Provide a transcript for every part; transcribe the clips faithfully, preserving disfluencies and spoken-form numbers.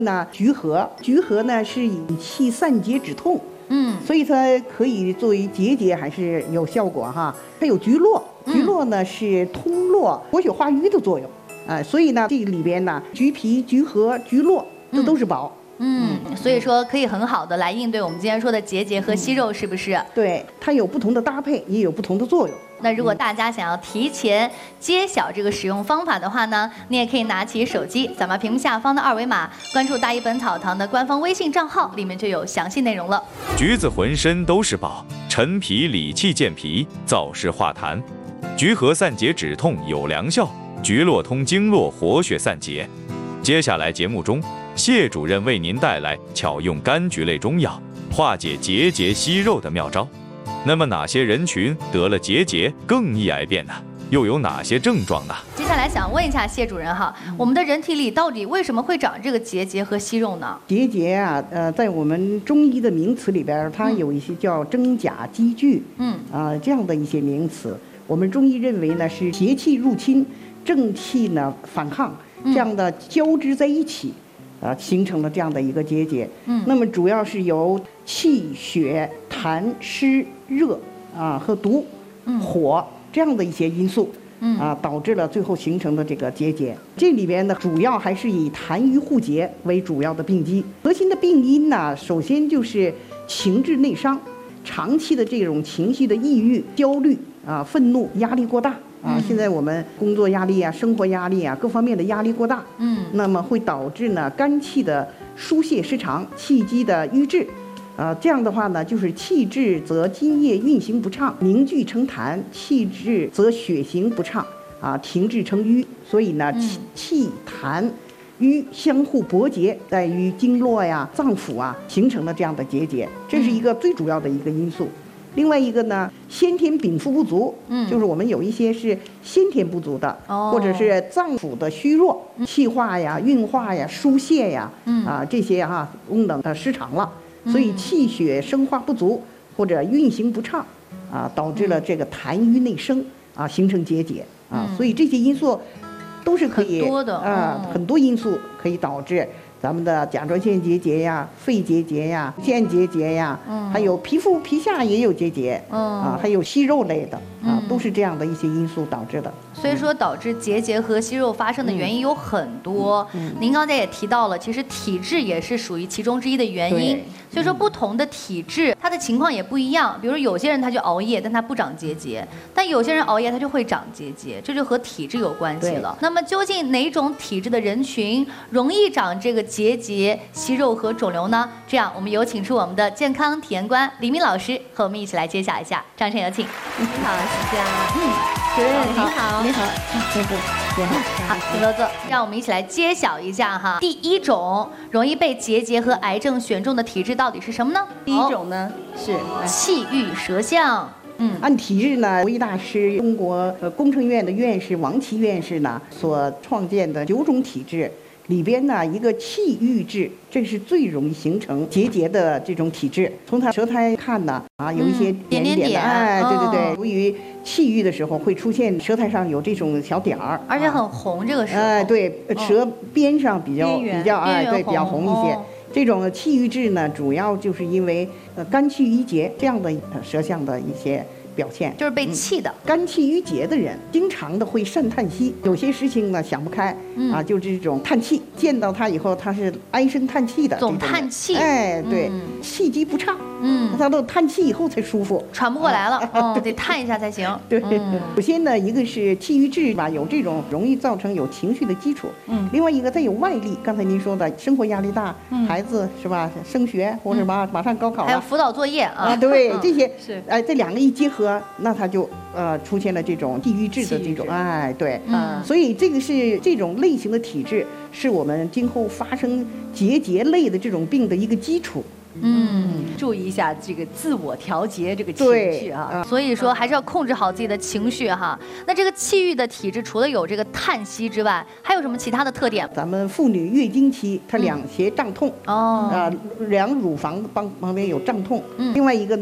那菊合，菊合呢是引气散结止痛， 嗯， 所以它可以作为结节还是有效果哈。还有菊络，菊络呢是通络、活血化瘀的作用，啊、呃，所以呢这里边呢橘皮、菊合、菊络这都是宝。 嗯，所以说可以很好的来应对我们今天说的结节和息肉，是不是？ 对，它有不同的搭配，也有不同的作用。 那如果大家想要提前揭晓这个使用方法的话呢，你也可以拿起手机，扫描屏幕下方的二维码，关注大医本草堂的官方微信账号，里面就有详细内容了。 橘子浑身都是宝，陈皮理气健脾，燥湿化痰，菊合散结止痛有良效，菊络通经络活血散结。接下来节目中，谢主任为您带来巧用柑橘类中药化解结节息肉的妙招。那么哪些人群得了结节更易癌变呢？又有哪些症状呢？ 接下来想问一下谢主任哈，我们的人体里到底为什么会长这个结节和息肉呢？ 结节啊，呃，在我们中医的名词里边，它有一些叫真假积聚，嗯啊、呃、这样的一些名词。我们中医认为呢，是邪气入侵，正气呢反抗，这样的交织在一起。啊，形成了这样的一个结节。嗯，那么主要是由气、血、痰、湿、热啊和毒、火这样的一些因素，嗯啊导致了最后形成的这个结节。这里边呢，主要还是以痰瘀互结为主要的病机。核心的病因呢，首先就是情志内伤，长期的这种情绪的抑郁、焦虑啊、愤怒、压力过大。啊，现在我们工作压力啊、生活压力啊，各方面的压力过大，嗯，那么会导致呢肝气的疏泄失常，气机的瘀滞，啊，这样的话呢，就是气滞则津液运行不畅，凝聚成痰；气滞则血行不畅，啊，停滞成瘀。所以呢，气气痰瘀相互搏结，在于经络呀、脏腑啊，形成了这样的结节，这是一个最主要的一个因素。另外一个呢，先天禀赋不足，嗯，就是我们有一些是先天不足的，哦，或者是脏腑的虚弱，气化呀、运化呀、疏泄呀，嗯啊这些哈、啊、功能呃失常了，所以气血生化不足或者运行不畅，啊导致了这个痰瘀内生啊形成结节啊，所以这些因素都是可以很多的啊、很多因素可以导致。咱们的甲状腺结节呀、肺结节呀、腺结节呀，嗯，还有皮肤皮下也有结节，嗯啊，还有息肉类的啊，都是这样的一些因素导致的。 所以说，导致结节和息肉发生的原因有很多。嗯，您刚才也提到了，其实体质也是属于其中之一的原因。所以说，不同的体质，它的情况也不一样。比如有些人他就熬夜，但他不长结节；但有些人熬夜他就会长结节，这就和体质有关系了。那么究竟哪种体质的人群容易长这个结节、息肉和肿瘤呢？这样，我们有请出我们的健康体验官李明老师和我们一起来揭晓一下。掌声有请。 你好，徐佳。嗯，主任您好。你好。 谢谢。你好。 好，请坐坐。让我们一起来揭晓一下哈。第一种容易被结节和癌症选中的体质到底是什么呢？ 第一种呢是气郁舌象。 嗯，按体质呢，国医大师、中国呃工程院的院士王琦院士呢所创建的九种体质。里边呢，一个气郁质，这是最容易形成结节的这种体质。从它舌苔看呢，啊，有一些点点的，哎，对对对，由于气郁的时候会出现舌苔上有这种小点儿， 而且很红，这个时候， 哎，对，舌边上比较比较哎，对，比较红一些。这种气郁质呢，主要就是因为呃肝气郁结这样的舌象的一些表现， 就是被气的、 嗯、肝气郁结的人，经常的会善叹息，有些事情呢想不开，嗯、啊，就这种叹气。见到他以后，他是唉声叹气的， 总叹气， 哎，对，嗯、气机不畅，嗯，他都叹气以后才舒服， 喘不过来了，啊、哦，得叹一下才行。 对，嗯、首先呢，一个是气郁质吧，有这种容易造成有情绪的基础，嗯，另外一个再有外力，刚才您说的生活压力大，嗯、孩子是吧，升学或者马马上高考了， 还有辅导作业啊， 啊，对，这些是， 哎，这两个一结合，那他就呃出现了这种气郁质的这种，哎，对，嗯，所以这个是这种类型的体质，是我们今后发生结节类的这种病的一个基础。 嗯，注意一下这个自我调节这个情绪啊， 所以说还是要控制好自己的情绪哈。那这个气郁的体质，除了有这个叹息之外，还有什么其他的特点？ 咱们妇女月经期，它两胁胀痛， 哦， 啊，两乳房旁旁边有胀痛。嗯，另外一个呢，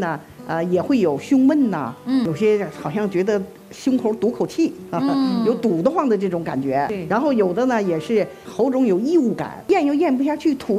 呃，也会有胸闷呐、 嗯有些好像觉得胸口堵口气啊， 嗯有堵得慌的这种感觉对。 然后有的呢也是喉中有异物感，咽又咽不下去，吐